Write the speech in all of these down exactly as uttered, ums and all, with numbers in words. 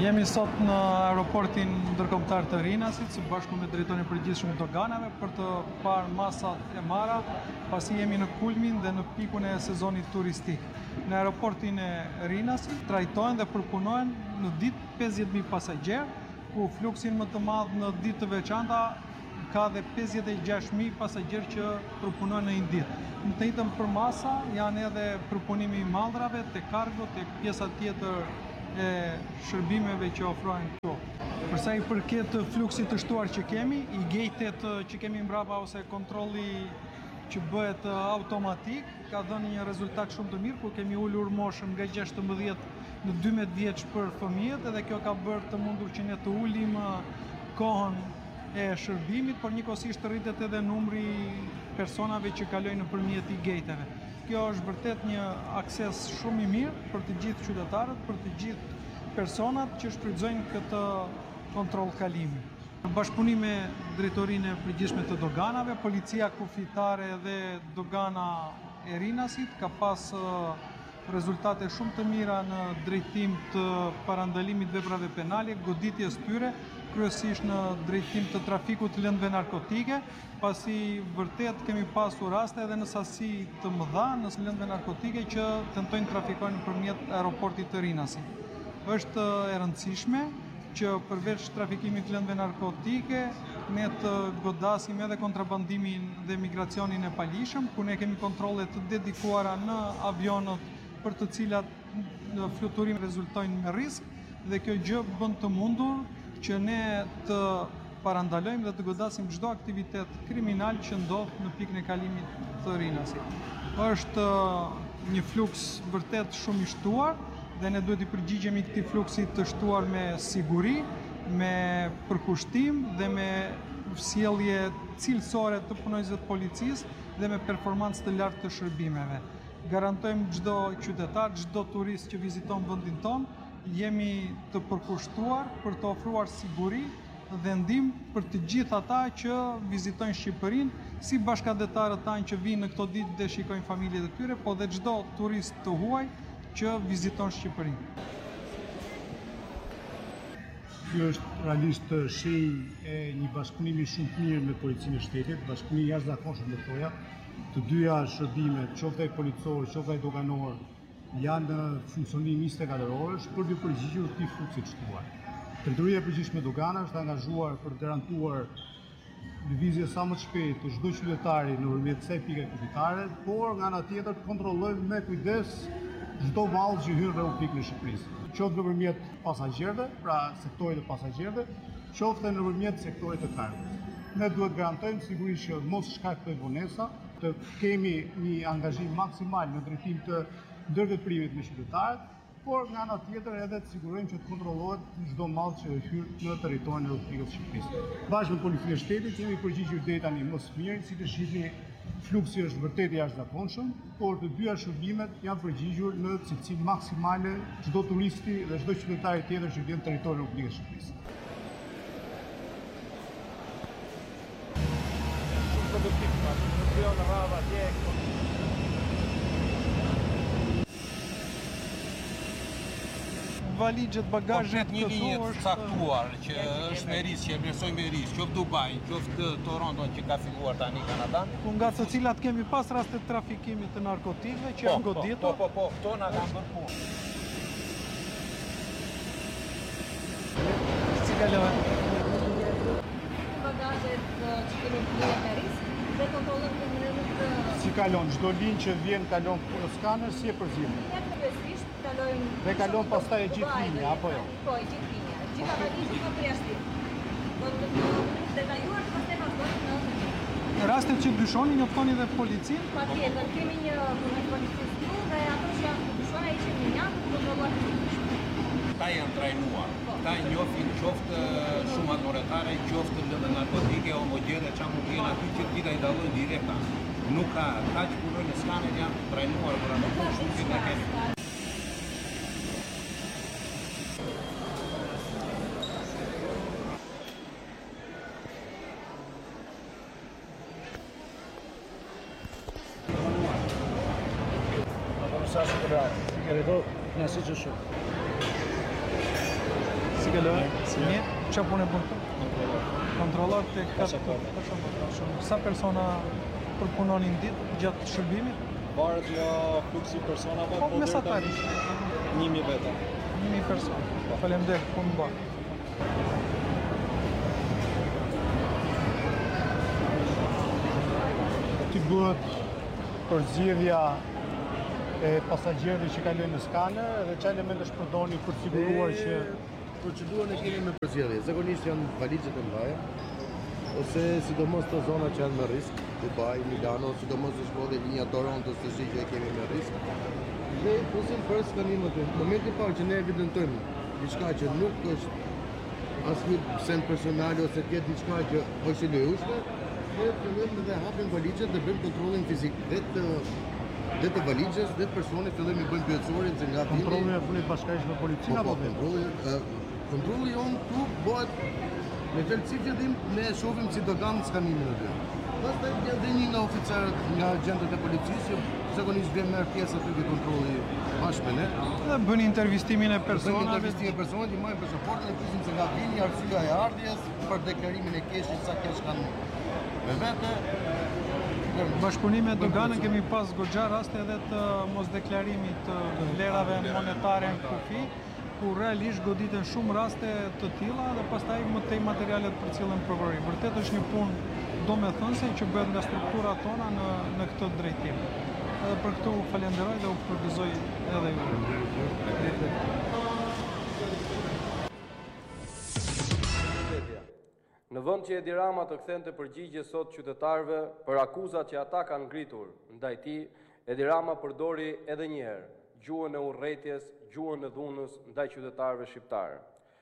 Jemi sot në aeroportin ndërkombëtar të Rinasit, së bashku me drejtorin e përgjithshëm të doganave për të parë masat e marra, pasi jemi në kulmin dhe në pikun e sezonit turistik. Në aeroportin e Rinasit trajtohen dhe përpunohen në ditë pesëdhjetë mijë pasagjerë, ku fluksin më të madh në ditë të veçanta ka dhe pesëdhjetë e gjashtë mijë pasagjerë që përpunojnë në një ditë. Në të njëjtën për masa janë edhe përpunimi i mallrave, te kargo, te pjesa tjetër e shërbimeve që ofrojnë këtu. Përsa i përket fluksit të shtuar që kemi, i gejtet që kemi mbrapa ose kontrolli që bëhet automatik, ka dhënë një rezultat shumë të mirë, ku kemi ulur moshën nga gjashtëmbëdhjetë në dymbëdhjetë vjeç për fëmijët, edhe kjo ka bërë të mundur që ne të ulim kohën e shërbimit, por njëkohësisht rritet edhe numri personave që kalojnë nëpërmjet i gejteve. Kjo është vërtet një akses shumë i mirë për të gjithë qytetarët, për të gjithë personat që shfrytëzojnë këtë kontroll kalimi. Në bashkëpunim me drejtorinë e përgjithshme të doganave, policia kufitare dhe dogana e Rinasit ka pas rezultate shumë të mira në drejtim të parandalimit veprave penale, goditjes tyre, kryesisht në drejtim të trafikut të lëndëve narkotike, pasi vërtet kemi pasur raste edhe në sasi të mëdha në lëndëve narkotike që tentojnë trafikojnë nëpërmjet aeroportit të Rinasit. Është e rëndësishme që përveç trafikimit të lëndëve narkotike, ne të godasim edhe kontrabandimin dhe migracionin e palishëm, ku ne kemi kontrole të dedikuara në avionët për të cilat në fluturim rezultojnë me risk, dhe kjo gjë bën të mundur që ne të parandalojmë dhe të godasim çdo aktivitet kriminal që ndodh në pikën e kalimit të Rinasit. Është një fluks vërtet shumë i shtuar dhe ne duhet i përgjigjemi këtij fluksi të shtuar me siguri, me përkushtim dhe me sjellje cilësore të punonjësve të policisë dhe me performancë të lartë të shërbimeve. Garantojmë çdo qytetar, çdo turist që viziton vendin tonë, jemi të përkushtuar për të ofruar siguri dhe ndihmë për të gjithë ata që vizitojnë Shqipërinë, si bashkëdhetarët tanë që vinë në këto ditë dhe shikojnë familjet e tyre, po dhe çdo turist të huaj që viziton Shqipërinë. Ky është realisht shenjë e një bashkëpunimi shumë të mirë me policinë e shtetit, bashkëpunim i jashtëzakonshëm do thoja. Të dyja shërbimet, qoftë ai policor, qoftë ai doganor, janë në funksionim njëzet e katër orësh për të përgjigjur këtij fluksit shtuar. Drejtoria e përgjithshme e doganave është angazhuar për të garantuar lëvizje sa më të shpejtë të çdo qytetari nëpërmjet kësaj pike kufitare, por nga ana tjetër të kontrollojmë me kujdes çdo mall që hyn në Republikën e Shqipërisë. Qoftë nëpërmjet pasagjerëve, pra sektorit të pasagjerëve, qoftë nëpërmjet sektorit të kargos. Ne duhet garantojmë sigurisht që mos shkaktojë vonesa, të kemi një angazhim maksimal në drejtim të ndërveprimit me qytetarët, por nga ana tjetër edhe të sigurojmë që të kontrollohet çdo mall që hyr në territorin e Republikës së Shqipërisë. Bashkë me policinë e shtetit jemi përgjigjur deri tani më së miri, si të shihni, fluksi është vërtet i jashtëzakonshëm, por të dyja shërbimet janë përgjigjur në cilësinë maksimale çdo turisti dhe çdo qytetari tjetër që vjen në territorin e Republikës së Shqipërisë. Valixhet, bagazhet një linje të caktuar që është me risk, që e vlerësojmë me risk, qoftë Dubai, qoftë Toronto që ka filluar tani Kanadan. Ku nga të cilat kemi pas raste të trafikimit të narkotikëve që janë goditur. Po, po, po, këto na kanë bërë punë. Si kalon? Bagazhet që kemi bërë me risk dhe kontrollojmë të mënyrë të... Si kalon, çdo linjë që vjen kalon në skaner, si e përzimni? Dhe kalon pastaj e gjithë linja, apo jo? Po, e gjithë linja. Gjitha valizhet në përjashtim. Do të të detajuar të pastaj vazhdojmë në... Rastet që dyshoni njoftoni dhe policinë? Patjetër, kemi një punoj policisë këtu dhe ato që janë të dyshona ishin në një të kontrolluar të dyshme. Ta janë trajnuar, ta njohin qoftë shumë autoritare, qoftë lëndë narkotike, homogjene, që mund t'jenë aty që t'ita i dallojnë direkta. Nuk ka, ta që punojnë në skaner janë trajnuar për ato punë shumë që ne kemi. Sa së të rrati, si kërë do, nësi që shumë. Si Si kaloj? Si mirë? Çfarë punë bën këtu? Kontrollor te katë. Sa persona përpunonin ditë gjatë shërbimit? Varet nga fluksi personave, po mesatarisht. një mijë veta. një mijë persona. Faleminderit, punë bën. Ti bëhet përzgjedhja e pasagjerëve që kalojnë në skaner dhe çfarë elementesh përdorni për të siguruar që procedurën e kemi me përzgjedhje. Zakonisht janë valizhet e mëdha, ose sidomos të zona që janë me risk, Dubai, Milano, sidomos të shkodhe linja Toronto, të shi që e kemi me risk. Dhe pusim për skanimin të. Në momentin parë që ne evidentojmë diçka që nuk është asnjë send personale ose tjetë diçka që është e lejueshme, ne fillojmë dhe hapim valizhet dhe bëjmë kontrollin fizik vetë dhe të valizhes, dhe të personit fillojmë i bëjmë pyetësorin se nga vini. Kontrollin e punit bashkërisht me policinë apo kontrolli? Kontrolli jonë këtu bëhet me velësi fillim, ne shohim si do kanë skanimin e tyre. Pastaj vjen dhe një nga oficerët, nga agentët e policisë, zakonisht vjen merr pjesë aty te kontrolli bashkë me ne. Dhe bën intervistimin e personave. Bën intervistimin e personave, i marrin pasaportën e pyesin se nga vini, arsyeja e ardhjes, për deklarimin e keshit, sa kesh kanë me vete. Bashkëpunim me doganën kemi pas goxha raste edhe të mosdeklarimit të vlerave monetare në kufi, ku realisht goditen shumë raste të tilla dhe pastaj më tej materialet për cilën prokurori. Vërtet është një punë domethënëse që bëhet nga strukturat tona në në këtë drejtim. Edhe për këtë u falenderoj dhe u përgëzoj edhe ju. Në vend që Edi Rama të kthente përgjigje sot qytetarëve për akuzat që ata kanë ngritur ndaj tij, Edi Rama përdori edhe një herë gjuhën e urrëties, gjuhën e dhunës ndaj qytetarëve shqiptarë.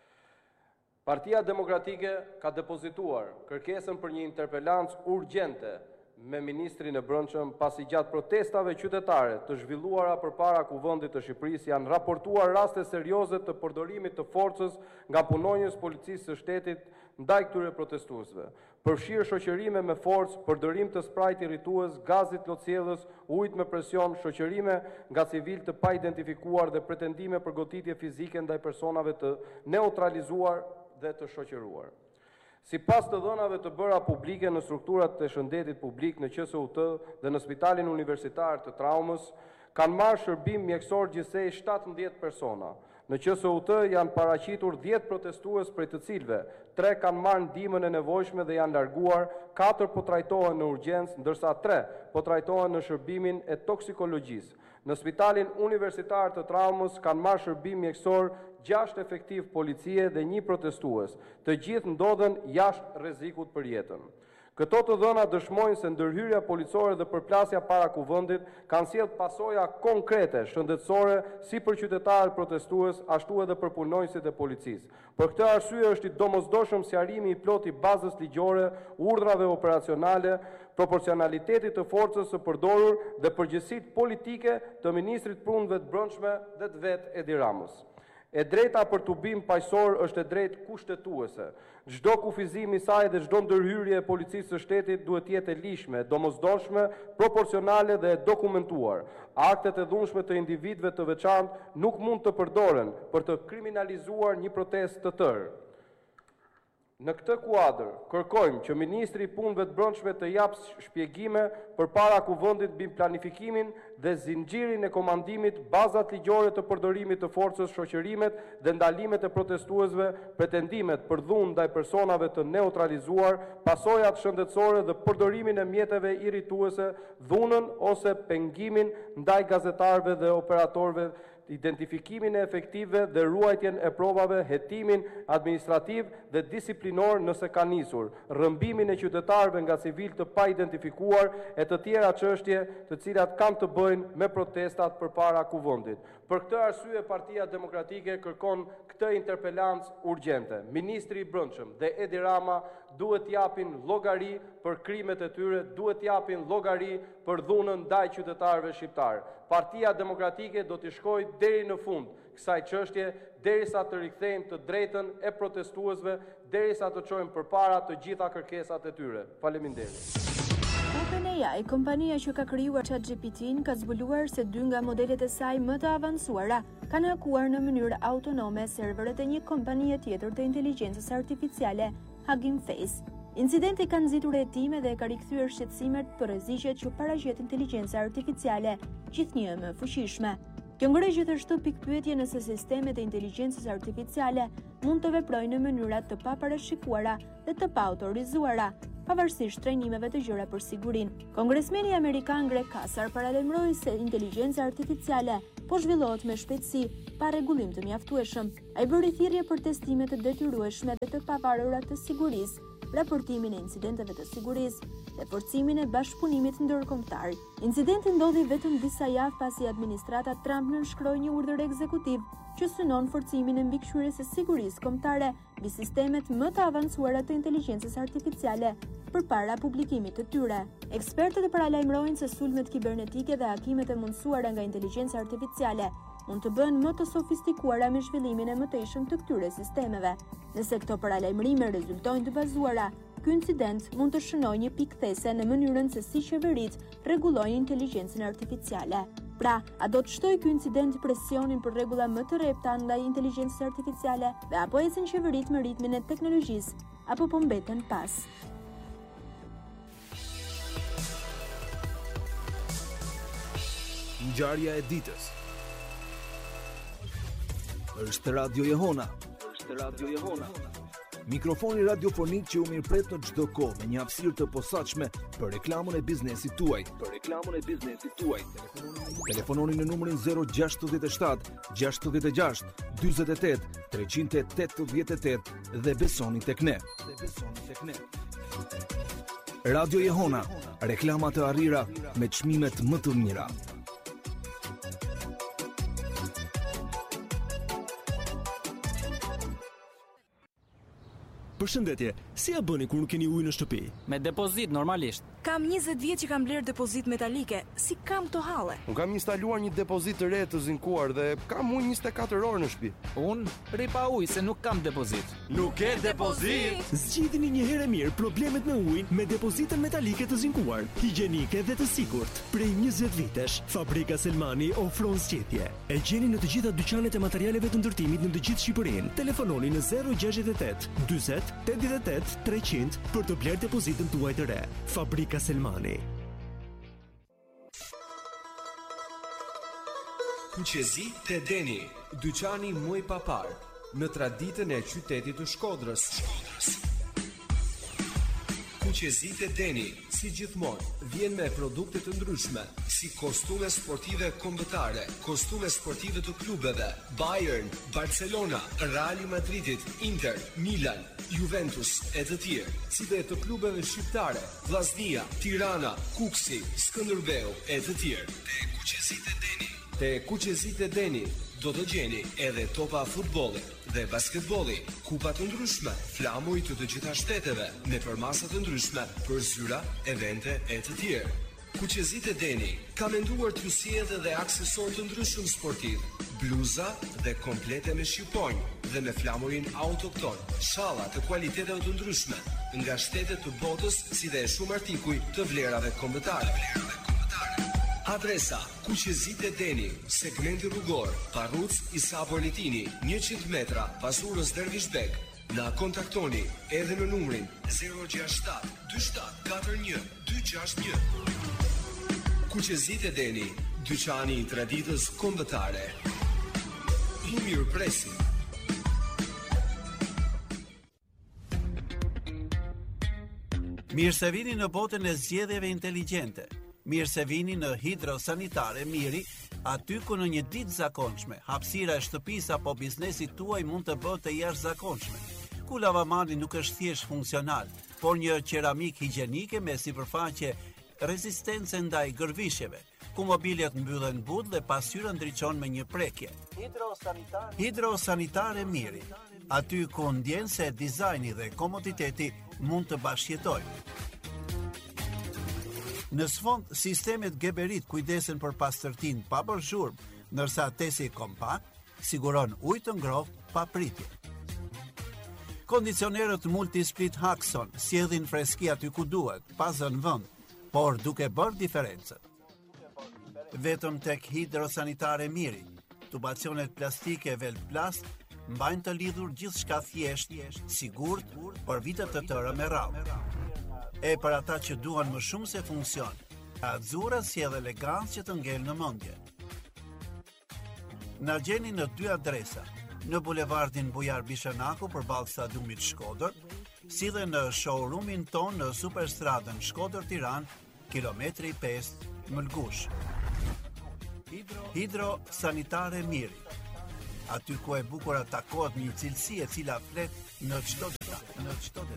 Partia Demokratike ka depozituar kërkesën për një interpelancë urgjente me ministrin e Brendshëm pasi gjatë protestave qytetare të zhvilluara përpara Kuvendit të Shqipërisë janë raportuar raste serioze të përdorimit të forcës nga punonjës policisë së shtetit ndaj këtyre protestuesve. Përfshirë shoqërime me forcë, përdorim të sprajt irritues, gazit lotësiellës, ujit me presion, shoqërime nga civil të pa identifikuar dhe pretendime për goditje fizike ndaj personave të neutralizuar dhe të shoqëruar. Si pas të dhënave të bëra publike në strukturat të shëndetit publik në Q S U T dhe në Spitalin Universitar të Traumës, kanë marrë shërbim mjekësor gjithsej shtatëmbëdhjetë persona. Në Q S U T janë paraqitur dhjetë protestues prej të cilëve, tre kanë marrë ndihmën e nevojshme dhe janë larguar, katër po trajtohen në urgjencë, ndërsa tre po trajtohen në shërbimin e toksikologjisë. Në Spitalin Universitar të Traumës kanë marrë shërbim mjekësor gjashtë efektiv policie dhe një protestues. Të gjithë ndodhen jashtë rrezikut për jetën. Këto të dhëna dëshmojnë se ndërhyrja policore dhe përplasja para Kuvendit kanë sjellë pasoja konkrete shëndetësore si për qytetarët protestues, ashtu edhe për punonjësit e policisë. Për këtë arsye është i domosdoshëm sqarimi i plotë i bazës ligjore, urdhrave operacionale, proporcionalitetit të forcës së përdorur dhe përgjegjësitë politike të ministrit punëve të brendshme dhe të vet Edi Ramës. E drejta për tubim paqësor është e drejtë kushtetuese. Çdo kufizim i saj dhe çdo ndërhyrje e policisë së shtetit duhet të jetë e lishme, domosdoshme, proporcionale dhe e dokumentuar. Aktet e dhunshme të individëve të veçantë nuk mund të përdoren për të kriminalizuar një protestë të tërë. Në këtë kuadër, kërkojmë që Ministri i Punëve të Brendshme të japë shpjegime përpara Kuvendit mbi planifikimin dhe zinxhirin e komandimit, bazat ligjore të përdorimit të forcës, shoqërimet dhe ndalimet e protestuesve, pretendimet për dhunë ndaj personave të neutralizuar, pasojat shëndetësore dhe përdorimin e mjeteve irrituese, dhunën ose pengimin ndaj gazetarëve dhe operatorëve, identifikimin e efektive dhe ruajtjen e provave, hetimin administrativ dhe disiplinor nëse ka nisur, rrëmbimin e qytetarëve nga civil të pa identifikuar e të tjera çështje të cilat kanë të bëjnë me protestat përpara Kuvendit. Për këtë arsye Partia Demokratike kërkon këtë interpelancë urgjente. Ministri i Brendshëm dhe Edi Rama duhet japin llogari për krimet e tyre, duhet japin llogari për dhunën ndaj qytetarëve shqiptar. Partia Demokratike do të shkojë deri në fund kësaj çështje, derisa të rikthejmë të drejtën e protestuesve, derisa të çojmë përpara të gjitha kërkesat e tyre. Faleminderit. OpenAI, kompania që ka krijuar ChatGPT-n, ka zbuluar se dy nga modelet e saj më të avancuara kanë hakuar në mënyrë autonome serverët e një kompanie tjetër të inteligjencës artificiale, Hugging Face. Incidenti ka nxitur hetime dhe ka rikthyer shqetësimet për rreziqet që paraqet inteligjenca artificiale, gjithnjë më fuqishme. Kjo ngre gjithashtu pikpyetje nëse sistemet e inteligjencës artificiale mund të veprojnë në mënyra të paparashikuara dhe të paautorizuara, pavarësisht trajnimeve të gjëra për sigurinë. Kongresmeni amerikan Greg Casar paralajmëroi se inteligjenca artificiale po zhvillohet me shpejtësi pa rregullim të mjaftueshëm. Ai bëri thirrje për testime të detyrueshme dhe të pavarura të sigurisë, raportimin e incidenteve të sigurisë dhe forcimin e bashkëpunimit ndërkombëtar. Incidenti ndodhi vetëm disa javë pasi administrata Trump nënshkroi një urdhër ekzekutiv që synon forcimin e mbikëqyrjes së sigurisë kombëtare mbi sistemet më të avancuara të inteligjencës artificiale përpara publikimit të tyre. Ekspertët e paralajmërojnë se sulmet kibernetike dhe hakimet e mundësuara nga inteligjenca artificiale mund të bëhen më të sofistikuara me zhvillimin e mëtejshëm të këtyre sistemeve. Nëse këto paralajmërime rezultojnë të bazuara, ky incident mund të shënojë një pikë these në mënyrën se si qeveritë rregullojnë inteligjencën artificiale. Pra, a do të shtojë ky incident presionin për rregulla më të repta ndaj inteligjencës artificiale dhe apo ecën qeveritë me ritmin e teknologjisë, apo po mbeten pas? Ngjarja e ditës. Është Radio Jehona. Është Radio Jehona. Mikrofoni radiofonik që u mirëpret në çdo kohë me një hapësirë të posaçme për reklamën e biznesit tuaj. Për reklamën e biznesit tuaj. Telefononi në numrin zero gjasht shtat, gjasht gjasht, dyzet e tetë, treqind e tetëdhjetë e tetë dhe besoni tek ne. Dhe besoni tek ne. Radio Jehona, reklama të arrira me çmimet më të mira. Përshëndetje, si ja bëni kur nuk keni ujë në shtëpi? Me depozit normalisht. Kam njëzet vjet që kam bler depozit metalike. Si kam to halle? Unë kam instaluar një depozit të re të zinkuar dhe kam ujë njëzet e katër orë në shtëpi. Unë rri pa ujë se nuk kam depozit. Nuk e depozit? Zgjidhni një herë mirë problemet me ujin me depozitën metalike të zinkuar, higjienike dhe të sigurt. Prej njëzet vitesh, Fabrika Selmani ofron zgjedhje. E gjeni në të gjitha dyqanet e materialeve të ndërtimit në të gjithë Shqipërinë. Telefononi në zero gjasht e tetë, dyzet, tetëdhjetë e tetë, treqind për të bler depozitën tuaj të re. Fabrika Selmani. Kuqezi te Deni, dyqani muj papar, në traditën e qytetit të Shkodrës. Kuqezi te Deni, si gjithmonë, vjen me produkte të ndryshme, si kostume sportive kombëtare, kostume sportive të klubeve, Bayern, Barcelona, Real Madridit, Inter, Milan, Juventus e të tjerë, si dhe të klubeve shqiptare, Vllaznia, Tirana, Kuksi, Skënderbeu e të tjerë. Te Kuqezit e Deni. Te Kuqezit e Deni do të gjeni edhe topa futbolli dhe basketbolli, kupa të ndryshme, flamuj të të gjitha shteteve, me përmasa të ndryshme për zyra, evente e të tjerë. Kuqezit e Deni ka menduar t'ju sjellë dhe aksesor të ndryshëm sportiv, bluza dhe komplete me shqiponjë dhe me flamurin autokton, shalla të kualiteteve të ndryshme, nga shtetet të botës si dhe shumë artikuj të vlerave kombëtare. Adresa: Kuqezit e Deni, segmenti rrugor, Parruc Isa Politini, njëqind metra, pasurës Dervishbek. Na kontaktoni edhe në numrin zero gjasht shtat, dy shtat katër një, dy gjasht një. Kuqezit e Deni, dyqani i traditës kombëtare. I mirëpresim. Mirë se vini në botën e zgjedhjeve inteligjente. Mirë se vini në Hidrosanitare Miri, aty ku në një ditë zakonshme, hapësira e shtëpisë apo biznesit tuaj mund të bëhet të jashtëzakonshme. Ku lavamani nuk është thjesht funksional, por një qeramik higjienike me sipërfaqe rezistence ndaj gërvishjeve, ku mobiljet mbyllen but dhe pasqyra ndriçon me një prekje. Hidrosanitare Hidrosanitare Miri, aty ku ndjen se dizajni dhe komoditeti mund të bashkëjetojnë. Në sfond, sistemet Geberit kujdesen për pastërtinë pa bërë zhurmë, ndërsa tesi kompakt siguron ujë të ngrohtë pa pritje. Kondicionerët Multisplit Haxon sjellin freski aty ku duhet, pa zënë vend, por duke bërë diferencën. Vetëm tek Hidrosanitare Miri, tubacionet plastike Velplast mbajnë të lidhur gjithçka thjesht, sigurt, për vite të tëra me radhë. E për ata që duan më shumë se funksion, Azzurra sjell elegancë që të ngel në mendje. Na gjeni në dy adresa, në bulevardin Bujar Bishanaku përballë stadiumit Shkodër, si dhe në showroomin ton në Superstradën Shkodër-Tiranë, kilometri pesë, Mëlgush. Hidro Sanitare Miri. Aty ku e bukur takohet një cilësi e cila flet në çdo detaj, në çdo detaj.